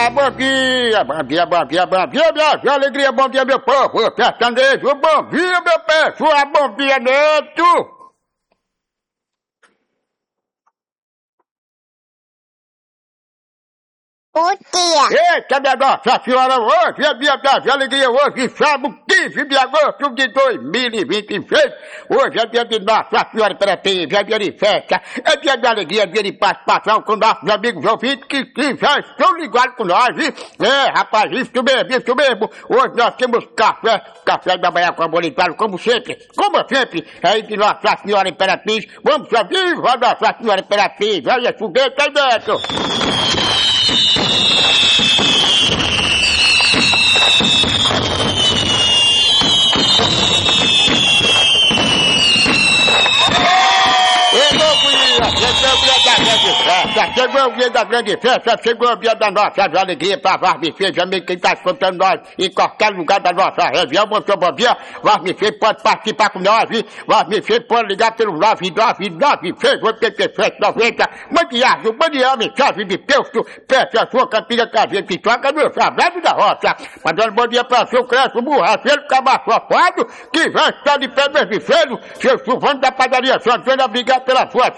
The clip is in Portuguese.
bom dia, bom dia, bom dia, bom dia, minha alegria, bom dia, meu povo, sertanejo, bom dia, meu pessoal, bom dia, Neto. Bom dia. Eita, minha nossa senhora, hoje é dia das alegrias, hoje, sábado, 15 de agosto de 2026. Hoje é dia de Nossa Senhora Imperatriz, é dia de festa, é dia de alegria, dia de participação com nossos amigos ouvintes que já estão ligados com nós, viu? É, rapaz, isso mesmo. Hoje nós temos café da manhã com abolitado, como sempre, aí de Nossa Senhora Imperatriz. Vamos só viva Nossa Senhora Imperatriz, olha esse foguete aí dentro. Chegou o dia da grande festa, chegou o dia da nossa alegria para Varmifeio, amigo, quem está escutando nós em qualquer lugar da nossa região, muito bom dia. Varmifeio pode participar com nós, Varmifeio pode ligar pelo 999-687-90. Mandiar, mensagem de texto, peça a sua campinha casinha que toca no Sagrado da Roça. Mandando bom dia para seu Crespo Borracheiro, Camaçofado, que vai estar de pé mesmo cedo, seu Silvano da Padaria Santana, obrigado pela sua